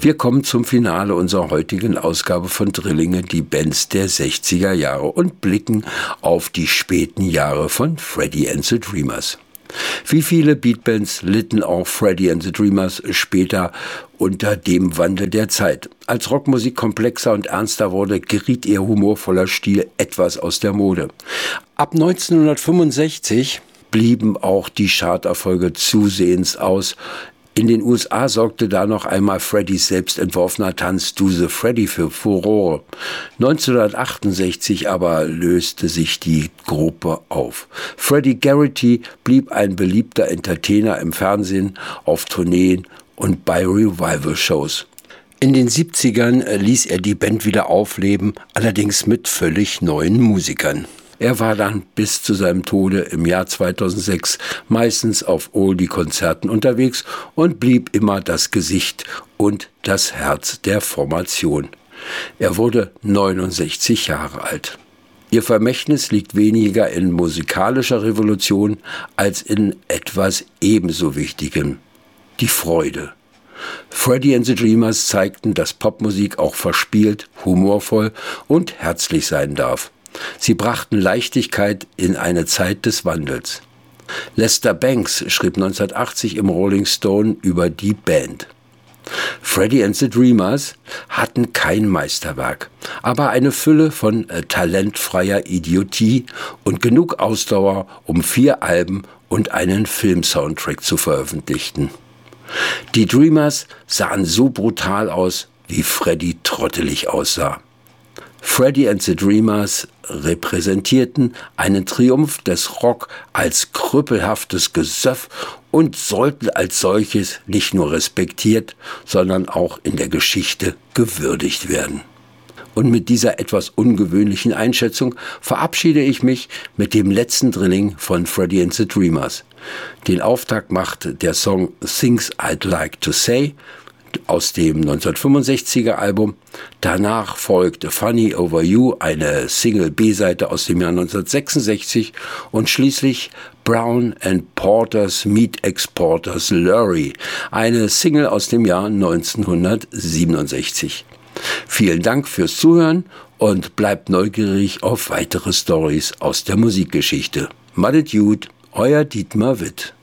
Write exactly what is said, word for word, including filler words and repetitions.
Wir kommen zum Finale unserer heutigen Ausgabe von Drillinge, die Bands der sechziger Jahre, und blicken auf die späten Jahre von Freddie and the Dreamers. Wie viele Beatbands litten auch Freddie and the Dreamers später unter dem Wandel der Zeit. Als Rockmusik komplexer und ernster wurde, geriet ihr humorvoller Stil etwas aus der Mode. Ab neunzehnhundertfünfundsechzig blieben auch die Charterfolge zusehends aus. In den U S A sorgte da noch einmal Freddys selbst entworfener Tanz Do the Freddy für Furore. neunzehnhundertachtundsechzig aber löste sich die Gruppe auf. Freddie Garrity blieb ein beliebter Entertainer im Fernsehen, auf Tourneen und bei Revival-Shows. In den siebzigern ließ er die Band wieder aufleben, allerdings mit völlig neuen Musikern. Er war dann bis zu seinem Tode im Jahr zweitausendsechs meistens auf Oldie-Konzerten unterwegs und blieb immer das Gesicht und das Herz der Formation. Er wurde neunundsechzig Jahre alt. Ihr Vermächtnis liegt weniger in musikalischer Revolution als in etwas ebenso Wichtigem: die Freude. Freddie and the Dreamers zeigten, dass Popmusik auch verspielt, humorvoll und herzlich sein darf. Sie brachten Leichtigkeit in eine Zeit des Wandels. Lester Bangs schrieb neunzehnhundertachtzig im Rolling Stone über die Band: Freddie and the Dreamers hatten kein Meisterwerk, aber eine Fülle von äh, talentfreier Idiotie und genug Ausdauer, um vier Alben und einen Filmsoundtrack zu veröffentlichen. Die Dreamers sahen so brutal aus, wie Freddie trottelig aussah. Freddie and the Dreamers repräsentierten einen Triumph des Rock als krüppelhaftes Gesöff und sollten als solches nicht nur respektiert, sondern auch in der Geschichte gewürdigt werden. Und mit dieser etwas ungewöhnlichen Einschätzung verabschiede ich mich mit dem letzten Drilling von Freddie and the Dreamers. Den Auftakt macht der Song Things I'd Like to Say aus dem neunzehnhundertfünfundsechziger Album. Danach folgte Funny Over You, eine Single-B-Seite aus dem Jahr neunzehnhundertsechsundsechzig, und schließlich Brown and Porter's Meat Exporters Lurry, eine Single aus dem Jahr neunzehnhundertsiebenundsechzig. Vielen Dank fürs Zuhören und bleibt neugierig auf weitere Stories aus der Musikgeschichte. Madet Jud, euer Dietmar Witt.